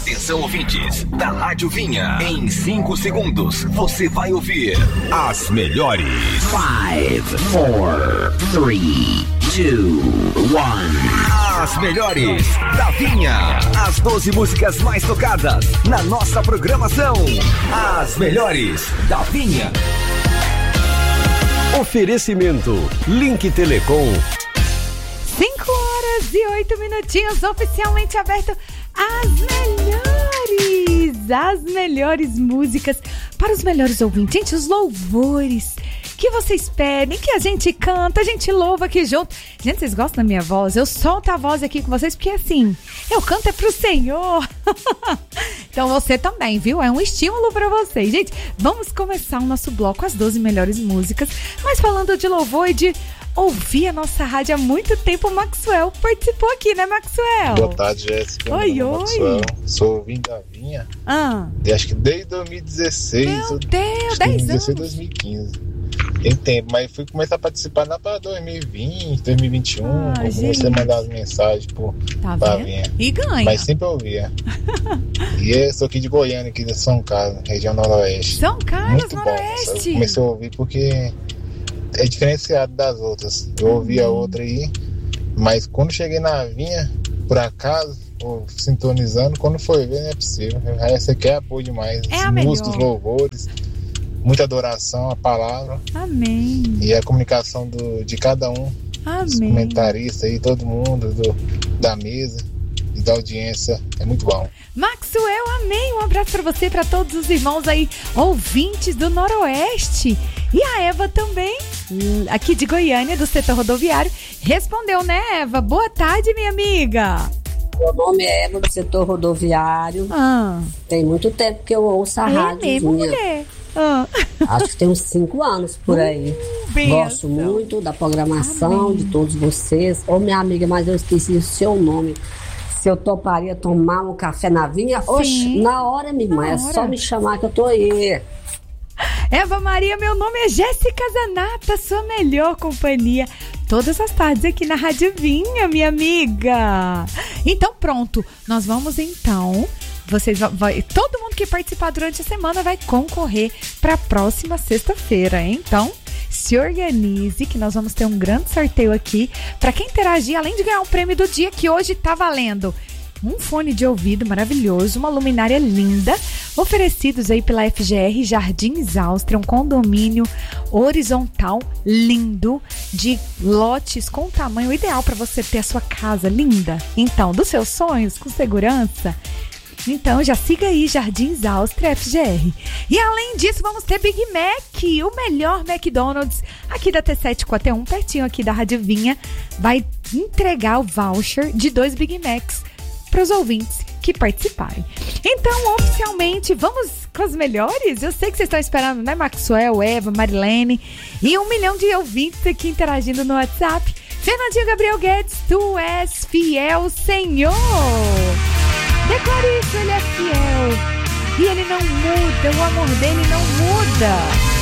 Atenção, ouvintes da Rádio Vinha. Em 5 segundos, você vai ouvir as melhores. 5, 4, 3, 2, 1. As melhores da Vinha. As 12 músicas mais tocadas na nossa programação. As melhores da Vinha. Oferecimento Link Telecom. 5h08, oficialmente aberto as melhores músicas para os melhores ouvintes. Gente, os louvores que vocês pedem, que a gente canta, a gente louva aqui junto. Gente, vocês gostam da minha voz? Eu solto a voz aqui com vocês porque assim, eu canto é pro Senhor. Então você também, viu? É um estímulo pra vocês. Gente, vamos começar o nosso bloco, as 12 melhores músicas. Mas falando de louvor e de ouvir a nossa rádio há muito tempo, o Maxwell participou aqui, né, Maxwell? Boa tarde, Jéssica. Oi. Maxwell. Sou ouvinte da Vinha. Acho que desde 2016. Meu Deus, 10 anos. 2015. Tem tempo, mas fui começar a participar lá para 2020, 2021. Comecei a mandar as mensagens pra Vinha. E ganha. Mas sempre ouvia. E eu sou aqui de Goiânia, aqui de São Carlos, região noroeste. São Carlos, muito noroeste. Bom. Eu comecei a ouvir porque é diferenciado das outras. Eu ouvi a outra aí, mas quando cheguei na Vinha, por acaso, sintonizando, quando foi ver, não é possível. Essa aqui é apoio demais. É músicos, louvores, muita adoração, a palavra. Amém. E a comunicação de cada um. Amém. Os comentaristas aí, todo mundo da mesa e da audiência. É muito bom. Maxwell, amém. Um abraço pra você e pra todos os irmãos aí, ouvintes do Noroeste. E a Eva também, aqui de Goiânia, do setor rodoviário, respondeu, né, Eva? Boa tarde, minha amiga. Meu nome é Eva, do setor rodoviário. Tem muito tempo que eu ouço a rádio. Mesmo, mulher? Acho que tem uns 5 anos por aí. Gosto muito da programação de todos vocês. Ô, minha amiga, mas eu esqueci o seu nome. Se eu toparia tomar um café na Vinha, oxe, na hora, minha irmã, é só me chamar que eu tô aí. Eva Maria, meu nome é Jéssica Zanata, sua melhor companhia, todas as tardes aqui na Rádio Vinha, minha amiga. Então pronto, nós vamos então, todo mundo que participar durante a semana vai concorrer para a próxima sexta-feira, hein? Então se organize que nós vamos ter um grande sorteio aqui para quem interagir, além de ganhar o prêmio do dia que hoje tá valendo um fone de ouvido maravilhoso, uma luminária linda, oferecidos aí pela FGR Jardins Áustria, um condomínio horizontal lindo, de lotes com tamanho ideal para você ter a sua casa linda, então, dos seus sonhos, com segurança. Então já siga aí Jardins Áustria FGR. E além disso vamos ter Big Mac, o melhor McDonald's aqui da T741, pertinho aqui da Rádio Vinha, vai entregar o voucher de 2 Big Macs para os ouvintes que participarem. Então, oficialmente, vamos com as melhores? Eu sei que vocês estão esperando, né, Maxwell, Eva, Marilene e 1 milhão de ouvintes aqui interagindo no WhatsApp. Fernandinho Gabriel Guedes, tu és fiel, Senhor. Declare isso, ele é fiel. E ele não muda, o amor dele não muda.